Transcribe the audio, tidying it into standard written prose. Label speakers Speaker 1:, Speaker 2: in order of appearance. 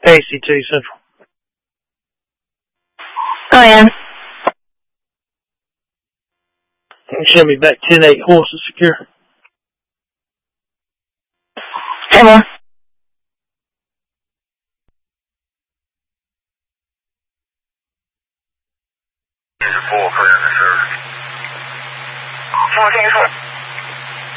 Speaker 1: AC2 Central.
Speaker 2: Go in.
Speaker 1: Show me back 10-8 horses secure.
Speaker 2: Emma.
Speaker 3: 4 clear, sir. 4